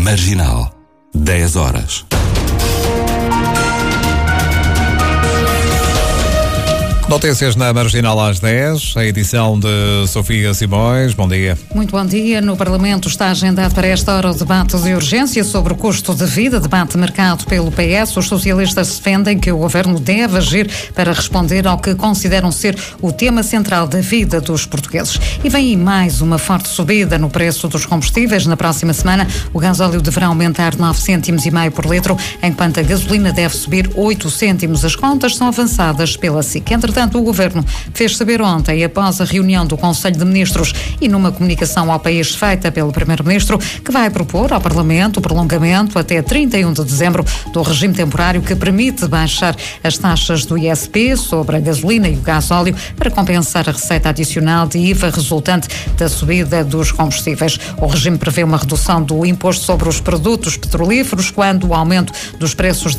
Marginal, 10 horas. Notícias na Marginal às 10, a edição de Sofia Simões. Bom dia. Muito bom dia. No Parlamento está agendado para esta hora o debate de urgência sobre o custo de vida, debate marcado pelo PS. Os socialistas defendem que o Governo deve agir para responder ao que consideram ser o tema central da vida dos portugueses. E vem aí mais uma forte subida no preço dos combustíveis. Na próxima semana, o gasóleo deverá aumentar 9,5 cêntimos por litro, enquanto a gasolina deve subir 8 cêntimos. As contas são avançadas pela SIC. Entretanto, o Governo fez saber ontem, após a reunião do Conselho de Ministros e numa comunicação ao país feita pelo Primeiro-Ministro, que vai propor ao Parlamento o prolongamento até 31 de dezembro do regime temporário que permite baixar as taxas do ISP sobre a gasolina e o gasóleo para compensar a receita adicional de IVA resultante da subida dos combustíveis. O regime prevê uma redução do imposto sobre os produtos petrolíferos quando o aumento dos preços